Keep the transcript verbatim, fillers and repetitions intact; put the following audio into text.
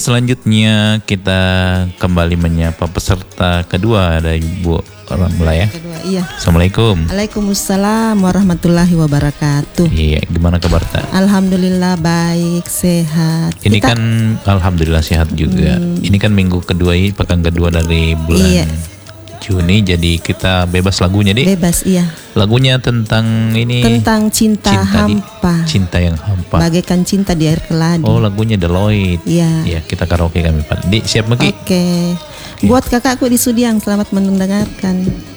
Selanjutnya kita kembali menyapa peserta kedua dari Bu Ramla ya. Kedua, iya. Assalamualaikum. Waalaikumsalam warahmatullahi wabarakatuh. Iya, gimana kabar tak? Alhamdulillah baik, sehat. Ini Kita, kan alhamdulillah sehat juga. Hmm. Ini kan minggu kedua ini, pekan kedua dari bulan Iya. Juni, jadi kita bebas lagunya deh. bebas, iya. Lagunya tentang ini Tentang cinta, cinta di- hampa. cinta yang hampa. Bagaikan cinta di air keladi. Oh, lagunya Deloitte. Iya. Ya, kita karaoke kami Pak. Di siap Maki? Oke. Buat kakakku di Sudiang, selamat mendengarkan.